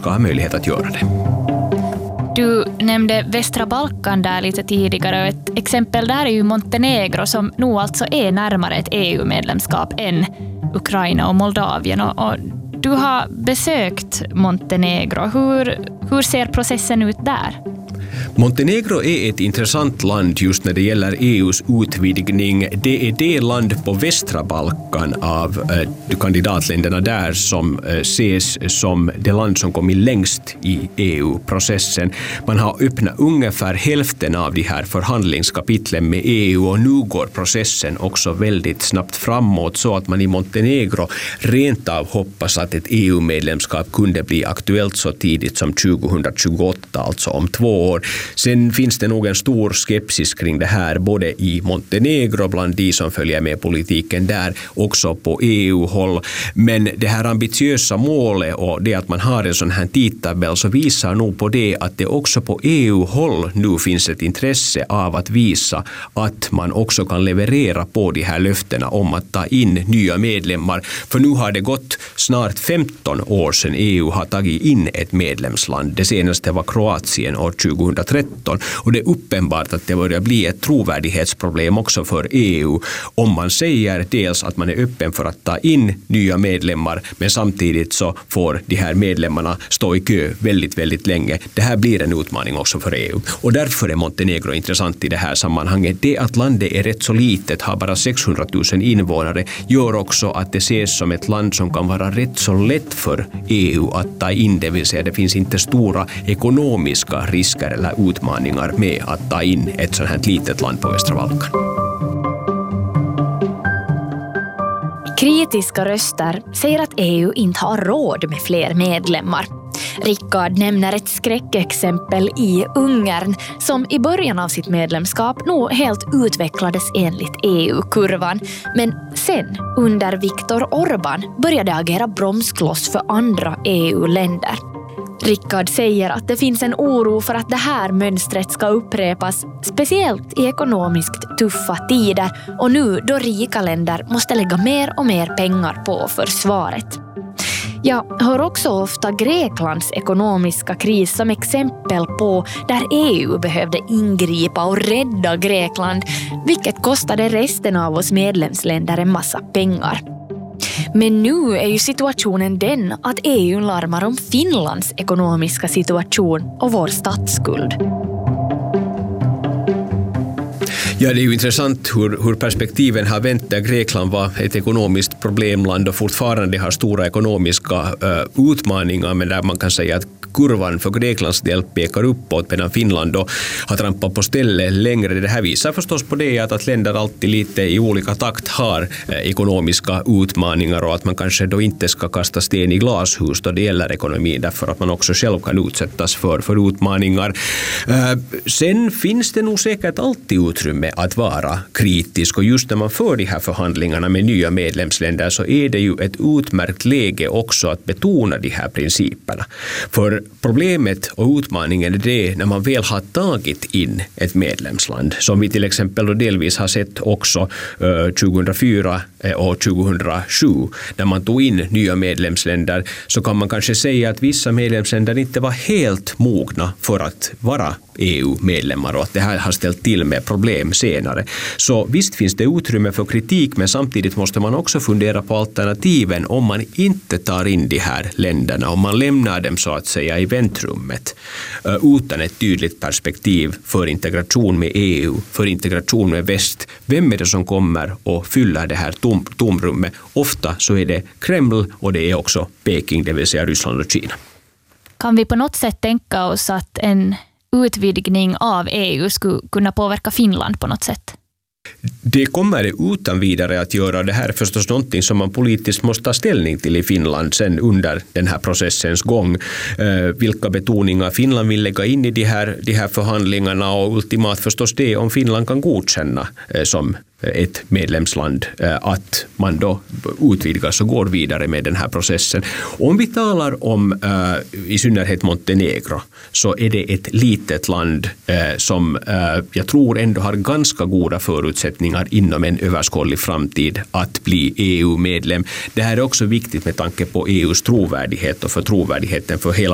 ska ha möjlighet att göra det. Du nämnde västra Balkan där lite tidigare och ett exempel där är ju Montenegro som nu alltså är närmare ett EU-medlemskap än Ukraina och Moldavien. Och du har besökt Montenegro. Hur ser processen ut där? Montenegro är ett intressant land just när det gäller EUs utvidgning. Det är det land på västra Balkan av kandidatländerna där som ses som det land som kommit längst i EU-processen. Man har öppnat ungefär hälften av de här förhandlingskapitlen med EU och nu går processen också väldigt snabbt framåt så att man i Montenegro rent av hoppas att ett EU-medlemskap kunde bli aktuellt så tidigt som 2028, alltså om 2 år. Sen finns det nog en stor skepsis kring det här både i Montenegro bland de som följer med politiken där, också på EU-håll. Men det här ambitiösa målet och det att man har en sån här tidtabell så visar nog på det att det också på EU-håll nu finns ett intresse av att visa att man också kan leverera på de här löftena om att ta in nya medlemmar. För nu har det gått snart 15 år sedan EU har tagit in ett medlemsland. Det senaste var Kroatien år 2013. Och det är uppenbart att det börjar bli ett trovärdighetsproblem också för EU om man säger dels att man är öppen för att ta in nya medlemmar men samtidigt så får de här medlemmarna stå i kö väldigt, väldigt länge. Det här blir en utmaning också för EU. Och därför är Montenegro intressant i det här sammanhanget. Det att landet är rätt så litet, har bara 600 000 invånare, gör också att det ses som ett land som kan vara rätt så lätt för EU att ta in, det vill säga det finns inte stora ekonomiska risker eller utmaningar med att ta in ett sådant här litet land på västra Balkan. Kritiska röster säger att EU inte har råd med fler medlemmar. Rickard nämner ett skräckexempel i Ungern som i början av sitt medlemskap nog helt utvecklades enligt EU-kurvan. Men sen, under Viktor Orbán, började agera bromskloss för andra EU-länder. Rickard säger att det finns en oro för att det här mönstret ska upprepas, speciellt i ekonomiskt tuffa tider och nu då rika länder måste lägga mer och mer pengar på försvaret. Jag hör också ofta Greklands ekonomiska kris som exempel på där EU behövde ingripa och rädda Grekland, vilket kostade resten av oss medlemsländer en massa pengar. Men nu är ju situationen den att EU larmar om Finlands ekonomiska situation och vår statsskuld. Ja, det är ju intressant hur perspektiven har vänt där Grekland var ett ekonomiskt problemland och fortfarande har stora ekonomiska utmaningar, men där man kan säga att kurvan för Greklands del pekar uppåt medan Finland då har trampat på stället längre. Det här visar förstås på det att länder alltid lite i olika takt har ekonomiska utmaningar och att man kanske då inte ska kasta sten i glashus då det gäller ekonomin, därför att man också själv kan utsättas för utmaningar. Sen finns det nog säkert alltid utrymme att vara kritisk och just när man för de här förhandlingarna med nya medlemsländer så är det ju ett utmärkt läge också att betona de här principerna. För problemet och utmaningen är det när man väl har tagit in ett medlemsland, som vi till exempel då delvis har sett också 2004 och 2007 när man tog in nya medlemsländer, så kan man kanske säga att vissa medlemsländer inte var helt mogna för att vara EU-medlemmar och att det här har ställt till med problem senare. Så visst finns det utrymme för kritik, men samtidigt måste man också fundera på alternativen om man inte tar in de här länderna, om man lämnar dem så att säga i väntrummet utan ett tydligt perspektiv för integration med EU, för integration med väst. Vem är det som kommer och fyller det här tomrummet? Ofta så är det Kreml och det är också Peking, det vill säga Ryssland och Kina. Kan vi på något sätt tänka oss att en utvidgning av EU skulle kunna påverka Finland på något sätt? Det kommer det utan vidare att göra. Det här är förstås någonting som man politiskt måste ta ställning till i Finland sen under den här processens gång. Vilka betoningar Finland vill lägga in i de här förhandlingarna och ultimat förstås det om Finland kan godkänna som ett medlemsland att man då utvidgas och går vidare med den här processen. Om vi talar om i synnerhet Montenegro så är det ett litet land som jag tror ändå har ganska goda förutsättningar inom en överskådlig framtid att bli EU-medlem. Det här är också viktigt med tanke på EUs trovärdighet och för trovärdigheten för hela